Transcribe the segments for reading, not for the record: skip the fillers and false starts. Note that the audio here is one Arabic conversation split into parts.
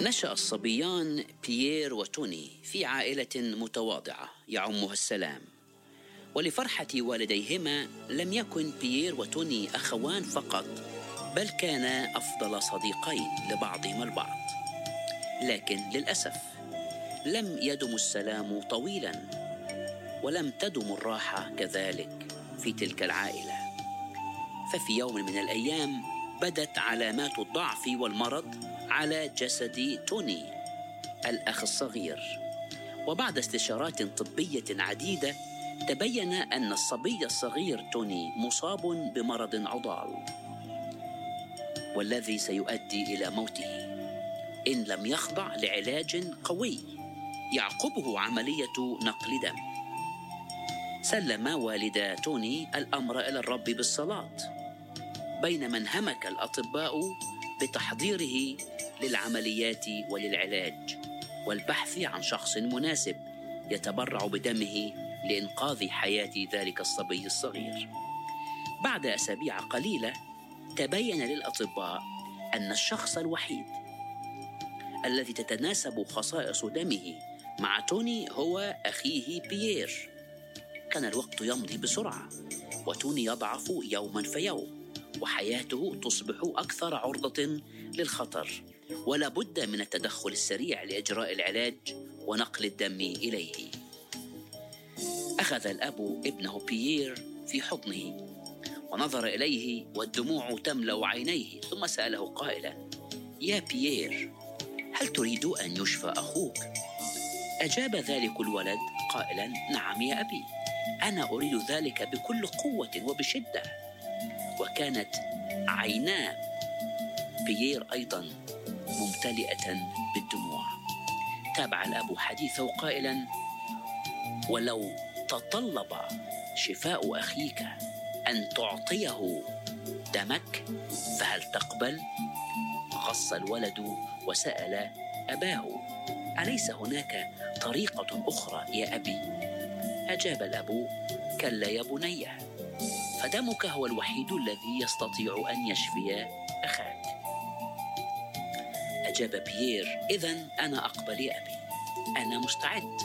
نشأ الصبيان بيير وتوني في عائلة متواضعة يعمها السلام، ولفرحة والديهما لم يكن بيير وتوني أخوان فقط، بل كانا أفضل صديقين لبعضهما البعض. لكن للأسف لم يدم السلام طويلا، ولم تدم الراحة كذلك في تلك العائلة. ففي يوم من الأيام بدت علامات الضعف والمرض على جسد توني الأخ الصغير، وبعد استشارات طبية عديدة تبين أن الصبي الصغير توني مصاب بمرض عضال، والذي سيؤدي إلى موته إن لم يخضع لعلاج قوي يعقبه عملية نقل دم. سلم والدا توني الأمر إلى الرب بالصلاة، بينما انهمك الأطباء بتحضيره للعمليات وللعلاج والبحث عن شخص مناسب يتبرع بدمه لإنقاذ حياة ذلك الصبي الصغير. بعد أسابيع قليلة تبين للأطباء أن الشخص الوحيد الذي تتناسب خصائص دمه مع توني هو أخيه بيير. كان الوقت يمضي بسرعة، وتوني يضعف يوما فيوم، وحياته تصبح أكثر عرضة للخطر، ولا بد من التدخل السريع لإجراء العلاج ونقل الدم إليه. أخذ الأب ابنه بيير في حضنه ونظر إليه والدموع تملأ عينيه، ثم سأله قائلا: يا بيير، هل تريد أن يشفى أخوك؟ أجاب ذلك الولد قائلا: نعم يا أبي، أنا أريد ذلك بكل قوة وبشدة. وكانت عينا بيير أيضا ممتلئة بالدموع. تابع الأب حديثه قائلا: ولو تطلب شفاء أخيك أن تعطيه دمك فهل تقبل؟ غص الولد وسأل أباه: أليس هناك طريقة أخرى يا أبي؟ أجاب الأب: كلا يا بني، فدمك هو الوحيد الذي يستطيع أن يشفي أخاك. أجاب بيير: إذن أنا أقبل يا أبي، أنا مستعد.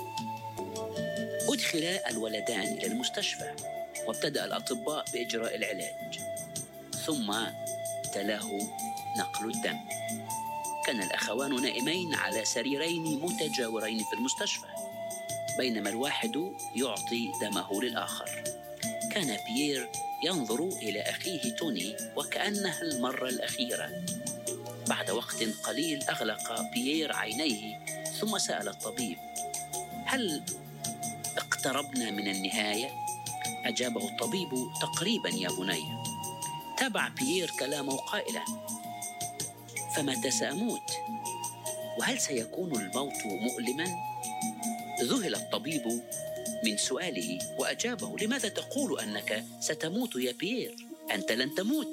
أدخل الولدان إلى المستشفى، وابتدأ الأطباء بإجراء العلاج، ثم تلاه نقل الدم. كان الأخوان نائمين على سريرين متجاورين في المستشفى، بينما الواحد يعطي دمه للآخر. كان بيير ينظر إلى أخيه توني وكأنها المرة الأخيرة. بعد وقت قليل أغلق بيير عينيه، ثم سأل الطبيب: هل اقتربنا من النهاية؟ أجابه الطبيب: تقريبا يا بني. تابع بيير كلامه قائلا: فمتى سأموت؟ وهل سيكون الموت مؤلما؟ ذهل الطبيب من سؤاله وأجابه: لماذا تقول أنك ستموت يا بيير؟ أنت لن تموت.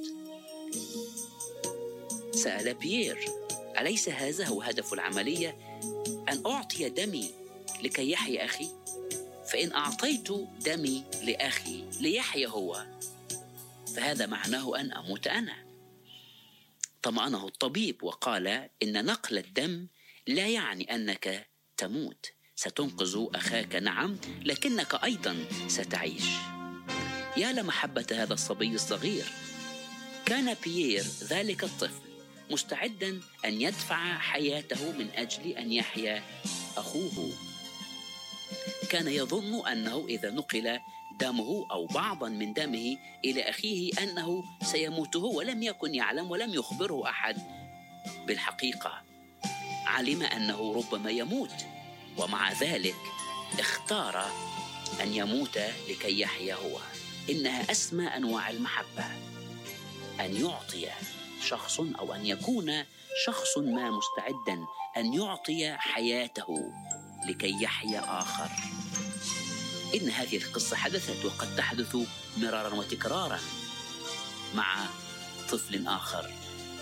سأل بيير: أليس هذا هو هدف العملية، أن أعطي دمي لكي يحيا أخي؟ فإن أعطيت دمي لأخي ليحيا هو، فهذا معناه أن أموت أنا. طمأنه الطبيب وقال: إن نقل الدم لا يعني أنك تموت، ستنقذ أخاك نعم، لكنك أيضا ستعيش. يا لمحبة هذا الصبي الصغير! كان بيير ذلك الطفل مستعدا أن يدفع حياته من أجل أن يحيا أخوه. كان يظن أنه إذا نقل دمه أو بعضا من دمه إلى أخيه أنه سيموت هو، ولم يكن يعلم ولم يخبره أحد بالحقيقة. علم أنه ربما يموت، ومع ذلك اختار أن يموت لكي يحيا هو. إنها أسمى أنواع المحبة، أن يعطي شخص أو أن يكون شخص ما مستعدا أن يعطي حياته لكي يحيا آخر. إن هذه القصة حدثت وقد تحدث مرارا وتكرارا مع طفل آخر،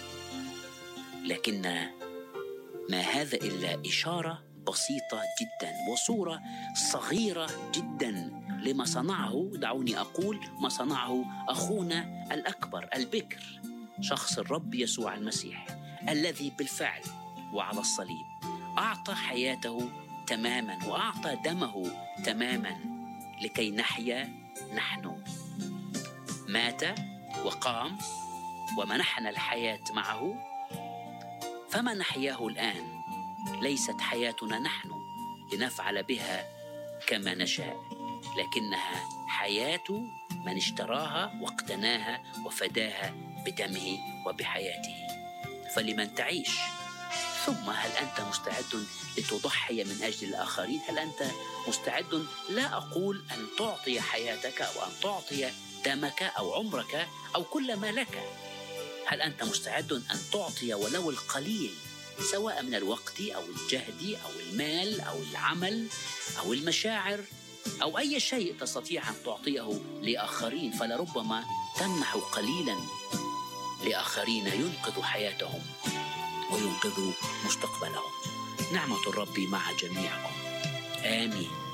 لكن ما هذا إلا إشارة بسيطة جدا وصورة صغيرة جدا لما صنعه، دعوني أقول ما صنعه أخونا الأكبر البكر، شخص الرب يسوع المسيح، الذي بالفعل وعلى الصليب أعطى حياته تماما وأعطى دمه تماما لكي نحيا نحن. مات وقام ومنحنا الحياة معه، فما نحياه الآن ليست حياتنا نحن لنفعل بها كما نشاء، لكنها حياة من اشتراها واقتناها وفداها بدمه وبحياته. فلمن تعيش؟ ثم هل أنت مستعد لتضحي من أجل الآخرين؟ هل أنت مستعد، لا أقول أن تعطي حياتك أو أن تعطي دمك أو عمرك أو كل ما لك، هل أنت مستعد أن تعطي ولو القليل، سواء من الوقت أو الجهد أو المال أو العمل أو المشاعر أو أي شيء تستطيع أن تعطيه لآخرين؟ فلربما تمنح قليلا لآخرين ينقذ حياتهم وينقذ مستقبلهم. نعمة الرب مع جميعكم. آمين.